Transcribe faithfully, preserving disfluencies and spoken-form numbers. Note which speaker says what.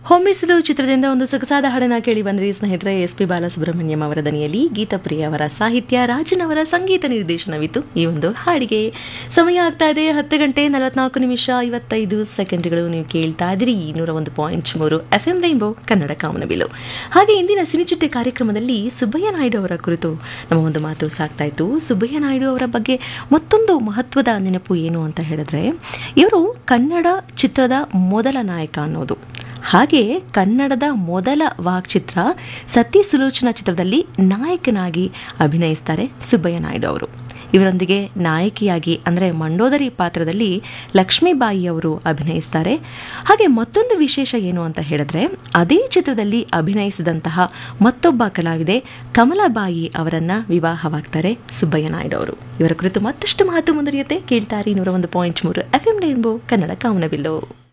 Speaker 1: ಹೊಮ್ಮಿಸಲು ಚಿತ್ರದಿಂದ ಒಂದು ಸೊಗಸಾದ ಹಾಡನ್ನ ಕೇಳಿ ಬಂದ್ರಿ ಸ್ನೇಹಿತರೆ. ಎಸ್ ಪಿ ಬಾಲಸುಬ್ರಹ್ಮಣ್ಯಂ ಅವರ ದನಿಯಲ್ಲಿ ಗೀತಪ್ರಿಯ ಅವರ ಸಾಹಿತ್ಯ, ರಾಜನ್ ಅವರ ಸಂಗೀತ ನಿರ್ದೇಶನವಿತ್ತು ಈ ಒಂದು ಹಾಡಿಗೆ. ಸಮಯ ಆಗ್ತಾ ಇದೆ ಹತ್ತು ಗಂಟೆ ನಲವತ್ನಾಲ್ಕು ನಿಮಿಷ ಐವತ್ತೈದು ಸೆಕೆಂಡ್ಗಳು. ನೀವು ಕೇಳ್ತಾ ಇದ್ರಿ ನೂರ ಒಂದು ಪಾಯಿಂಟ್ ಮೂರು ಎಫ್ ಎಂ ರೈನ್ಬೋ ಕನ್ನಡ ಕಾಮನಬಿಲ್ಲು. ಹಾಗೆ ಇಂದಿನ ಸಿನಿಚಿಟ್ಟೆ ಕಾರ್ಯಕ್ರಮದಲ್ಲಿ ಸುಬ್ಬಯ್ಯ ನಾಯ್ಡು ಅವರ ಕುರಿತು ನಮ್ಮ ಒಂದು ಮಾತು ಸಾಕ್ತಾ ಇತ್ತು. ಸುಬ್ಬಯ್ಯ ನಾಯ್ಡು ಅವರ ಬಗ್ಗೆ ಮತ್ತೊಂದು ಮಹತ್ವದ ನೆನಪು ಏನು ಅಂತ ಹೇಳಿದ್ರೆ, ಇವರು ಕನ್ನಡ ಚಿತ್ರದ ಮೊದಲ ನಾಯಕ ಅನ್ನೋದು. ಹಾಗೆ ಕನ್ನಡದ ಮೊದಲ ವಾಕ್ಚಿತ್ರ ಸತಿ ಸುಲೋಚನಾ ಚಿತ್ರದಲ್ಲಿ ನಾಯಕನಾಗಿ ಅಭಿನಯಿಸ್ತಾರೆ ಸುಬ್ಬಯ್ಯ ನಾಯ್ಡು ಅವರು. ಇವರೊಂದಿಗೆ ನಾಯಕಿಯಾಗಿ ಅಂದರೆ ಮಂಡೋದರಿ ಪಾತ್ರದಲ್ಲಿ ಲಕ್ಷ್ಮೀಬಾಯಿ ಅವರು ಅಭಿನಯಿಸ್ತಾರೆ. ಹಾಗೆ ಮತ್ತೊಂದು ವಿಶೇಷ ಏನು ಅಂತ ಹೇಳಿದ್ರೆ, ಅದೇ ಚಿತ್ರದಲ್ಲಿ ಅಭಿನಯಿಸಿದಂತಹ ಮತ್ತೊಬ್ಬ ಕಲಾವಿದೆ ಕಮಲಾಬಾಯಿ ಅವರನ್ನ ವಿವಾಹವಾಗ್ತಾರೆ ಸುಬ್ಬಯ್ಯ ನಾಯ್ಡು ಅವರು. ಇವರ ಕುರಿತು ಮತ್ತಷ್ಟು ಮಾತು ಮುಂದುವರಿಯುತ್ತೆ. ಕೇಳ್ತಾರೆ ನೂರ ಒಂದು ಪಾಯಿಂಟ್ ಮೂರು ಎಫ್ ಎಂ ರೈನ್ಬೋ ಕನ್ನಡ ಕಾಮನಬಿಲ್ಲು.